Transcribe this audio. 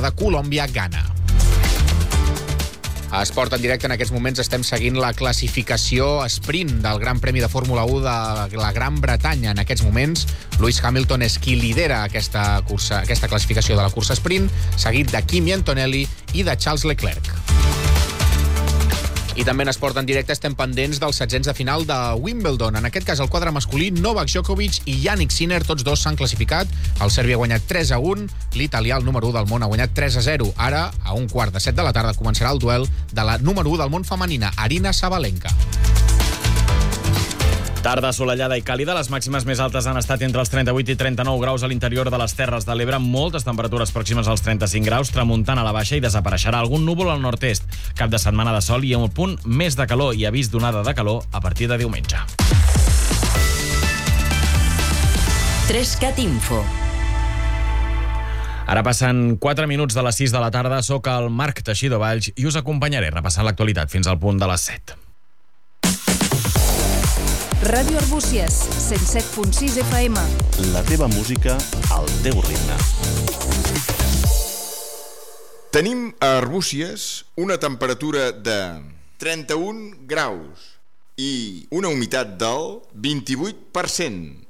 de Colòmbia-Ghana. A Esport en directe, en aquests moments estem seguint la classificació sprint del Gran Premi de Fórmula 1 de la Gran Bretanya. En aquests moments, Lewis Hamilton és qui lidera aquesta classificació de la cursa sprint, seguit de Kimi Antonelli i de Charles Leclerc. I també en Esport en directe estem pendents dels setzents de final de Wimbledon. En aquest cas, el quadre masculí, Novak Djokovic i Yannick Sinner, tots dos s'han classificat. El serbi ha guanyat 3-1, l'italià, el número 1 del món, ha guanyat 3-0. Ara, a 1:15 de la tarda, començarà el duel de la número 1 del món femenina, Aryna Sabalenka. Tarda assolellada i càlida. Les màximes més altes han estat entre els 38 i 39 graus a l'interior de les Terres de l'Ebre, amb moltes temperatures pròximes als 35 graus, tramuntant a la baixa i desapareixerà algun núvol al nord-est. Cap de setmana de sol i un punt més de calor i avís d'onada de calor a partir de diumenge. 3CAT Info. Ara passen 4 minuts de les 6 de la tarda. Soc el Marc Teixidor Valls i us acompanyaré repassant l'actualitat fins al punt de les 7. Ràdio Arbúcies, 107.6 FM. La teva música al teu ritme. Tenim a Arbúcies una temperatura de 31 graus i una humitat del 28%.